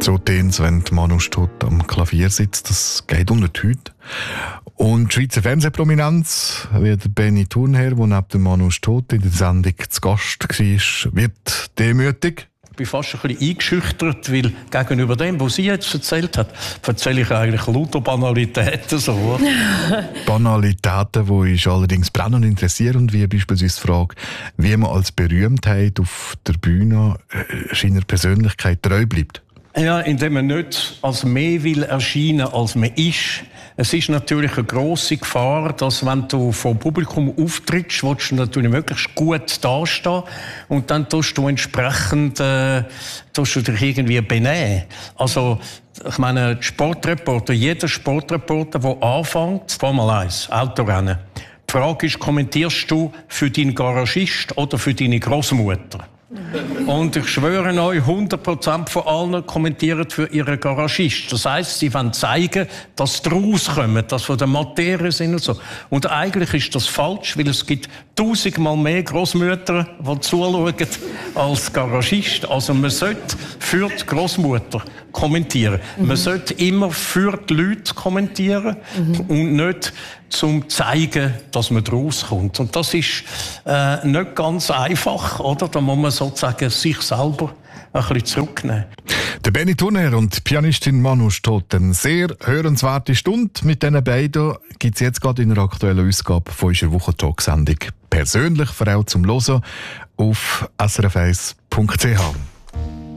So tönt's, wenn Manu Stott am Klavier sitzt. Das geht unter die Haut. Und die Schweizer Fernsehprominenz, wie der Benny Thurnherr, der neben dem Manu Stott in der Sendung zu Gast war, wird demütig. Ich bin fast ein bisschen eingeschüchtert, weil gegenüber dem, was sie jetzt erzählt hat, erzähle ich eigentlich lauter Banalitäten. So. Banalitäten, die uns allerdings brennend interessieren, wie beispielsweise die Frage, wie man als Berühmtheit auf der Bühne seiner Persönlichkeit treu bleibt. Ja, indem man nicht als mehr will erscheinen, als man ist. Es ist natürlich eine grosse Gefahr, dass wenn du vor Publikum auftrittst, willst du natürlich möglichst gut dastehen und dann tust du entsprechend tust du dich irgendwie benehmen. Also, ich meine, jeder Sportreporter, der anfängt, Formel 1, Autorennen, die Frage ist, kommentierst du für deinen Garagist oder für deine Großmutter? Und ich schwöre euch, 100% von allen kommentieren für ihren Garagist. Das heisst, sie wollen zeigen, dass sie rauskommen, dass sie von der Materie sind und so. Und eigentlich ist das falsch, weil es gibt 1000-mal mehr Großmütter, die zuschauen, als Garagist. Also man sollte für die Großmutter kommentieren. Man sollte immer für die Leute kommentieren und nicht zum zeigen, dass man rauskommt. Und das ist nicht ganz einfach, oder? Da muss man sozusagen sich selber ein bisschen zurücknehmen. Der Benny Thurnherr und die Pianistin Manu Stott. Eine sehr hörenswerte Stunde mit diesen beiden gibt es jetzt gerade in einer aktuellen Ausgabe von unserer Wochentalk-Sendung. Persönlich für auch zum Hören auf srf1.ch.